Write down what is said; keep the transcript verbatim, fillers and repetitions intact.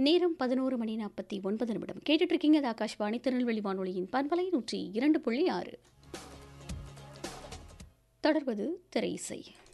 நேரம் பதினோரு மணி நாற்பத்தி ஒன்பது நிமிடம். கேட்டுட்டு இருக்கீங்க அது ஆகாஷ்வாணி திருநெல்வேலி வானொலியின் பண்பலை நூற்றி இரண்டு புள்ளி ஆறு. தொடர்வது திரை இசை.